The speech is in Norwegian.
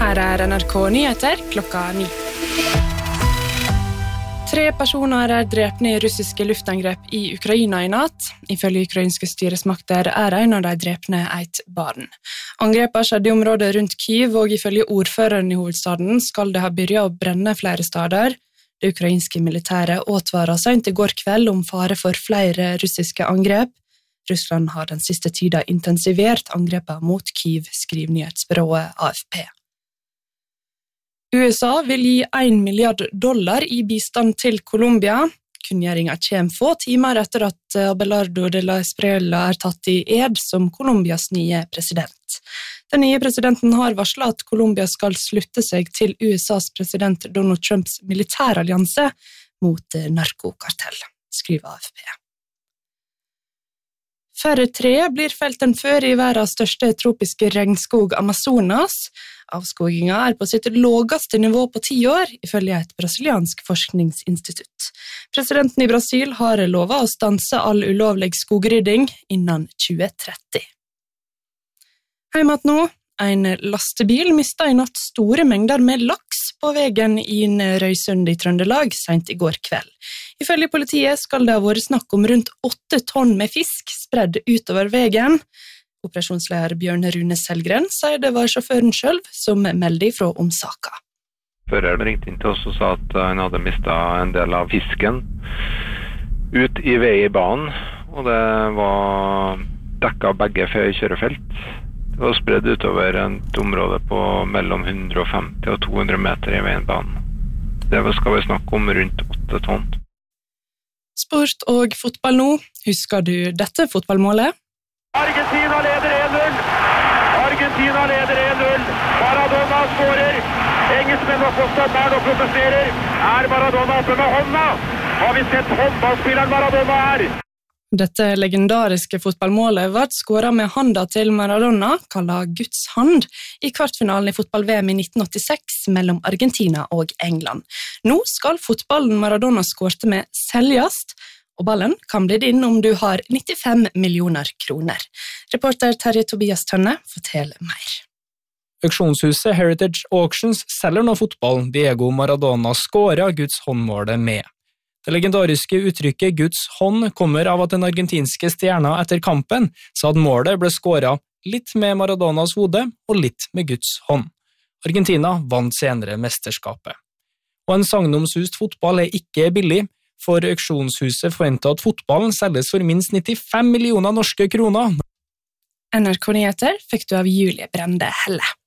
Her NRK Nyheter klokka 9. 3 personer drepne i russiske luftangrep i Ukraina i natt. Ifølge ukrainske styresmakter en av de drepne et barn. Angrepet skjedde i området rundt Kyiv, og ifølge ordføreren i hovedstaden skal det ha begynt å brenne flere steder. Det ukrainske militæret advaret sent i går kveld om fare for flere russiske angrep. Russland har den siste tiden intensivert angrepet mot Kyiv, skriver nyhetsbyrået AFP. USA vil gi $1 milliard i bistand til Colombia. Kunngjøringen kommer få timer etter at Abelardo de la Espriella tatt i ed som Colombias nye president. Den nye presidenten har varslet at Colombia skal slutte seg til USAs president Donald Trumps militærallianse mot narkokartell, skriver AFP. Færre tre blir felt enn før i verdens største tropiske regnskog Amazonas. Avskogingen på sitt laveste nivå på 10 år, ifølge et brasiliansk forskningsinstitutt. Presidenten i Brasil har lovet å stanse all ulovlig skogrydding innen 2030. Heimat nå. En lastebil mistet i natt store mengder med laks på veien inn Røysund i Trøndelag sent i går kveld. Ifølge politiet skal det ha vært snakk om rundt 8 tonn med fisk spredd utover veien. Operasjonsleder Bjørn Rune Selgren sier det var sjåføren selv som meldte ifra om saka. Føreren ringte inn til oss og sa at han hadde mistet en del av fisken ut i vei i banen, og det var dekket begge kjørefelt. Det var spredd utover et område på mellom 150 og 200 meter i veienbanen. Det skal vi snakke om rundt 8 tonn. Sport og fotball nå. Husker du dette fotballmålet? Argentina leder 1-0! Argentina leder 1-0! Maradona skårer! Engelskmenn var på stopperen og protesterer. Maradona oppe med hånda? Har vi sett håndballspilleren Maradona her? Dette legendariske fotballmålet ble skåret med handa til Maradona, kallet Guds hand, i kvartfinalen i fotball-VM i 1986 mellom Argentina og England. Nå skal fotballen Maradona skårte med selges, og ballen kan bli din om du har 95 millioner kroner. Reporter Terje Tobias Tønne forteller mer. Auksjonshuset Heritage Auctions selger nå fotballen Diego Maradona skåret Guds håndmålet med. Det legendariske uttrykket Guds hånd kommer av at den argentinske stjerna etter kampen sa at målet ble skåret litt med Maradonas hode og litt med Guds hånd. Argentina vant senere mesterskapet. Og en sagnomsust fotball ikke billig, for auksjonshuset forventer at fotballen selges for minst 95 millioner norske kroner. NRK Nyheter fikk du av Julie Brende Helle.